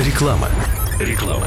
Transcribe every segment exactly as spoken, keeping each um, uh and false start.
Реклама. Реклама.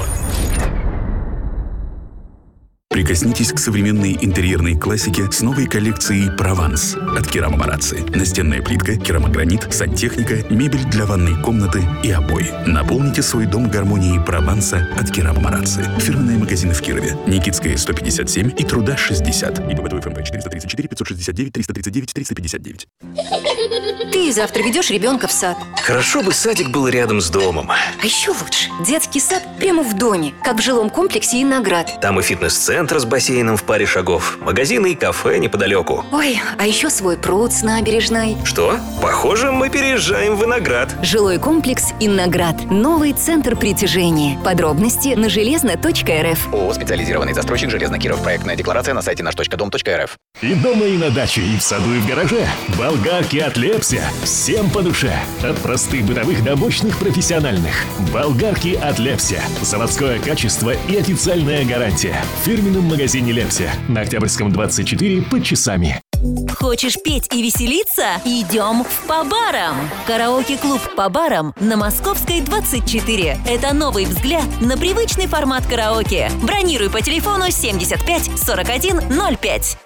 Прикоснитесь к современной интерьерной классике с новой коллекцией «Прованс» от Керама Марацци. Настенная плитка, керамогранит, сантехника, мебель для ванной комнаты и обои. Наполните свой дом гармонией Прованса от Керама Марацци. Фирменные магазины в Кирове. Никитская, сто пятьдесят семь и Труда, шестьдесят. И ПБТУ ФМП четыреста тридцать четыре пятьсот шестьдесят девять триста тридцать девять триста пятьдесят девять. Ты завтра ведешь ребенка в сад. Хорошо бы садик был рядом с домом. А еще лучше. Детский сад прямо в доме, как в жилом комплексе «Иноград». Там и фитнес-центр с бассейном в паре шагов, магазины и кафе неподалеку. Ой, а еще свой пруд с набережной. Что? Похоже, мы переезжаем в Виноград. Жилой комплекс «Иноград». Новый центр притяжения. Подробности на железно точка эр эф. ООО «Специализированный застройщик Железнокиров». Проектная декларация на сайте наш точка дом точка эр эф. И дома, и на даче, и в саду, и в гараже. Болгарки от Лепся. Всем по душе. От простых бытовых до мощных профессиональных. Болгарки от Лепся. Заводское качество и официальная гарантия. В фирменном магазине Лепся. На Октябрьском двадцать четыре под часами. Хочешь петь и веселиться? Идем в По барам. Караоке-клуб По барам на Московской двадцать четыре. Это новый взгляд на привычный формат караоке. Бронируй по телефону семьдесят пять сорок один ноль пять.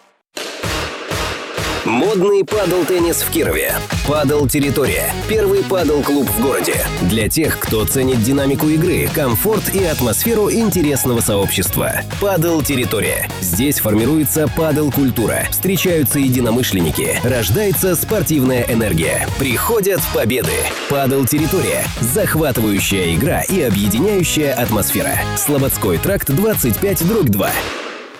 Модный падл-теннис в Кирове. Падл-территория. Первый падл-клуб в городе. Для тех, кто ценит динамику игры, комфорт и атмосферу интересного сообщества. Падл-территория. Здесь формируется падл-культура. Встречаются единомышленники. Рождается спортивная энергия. Приходят победы. Падл-территория. Захватывающая игра и объединяющая атмосфера. Слободской тракт двадцать пять дробь два.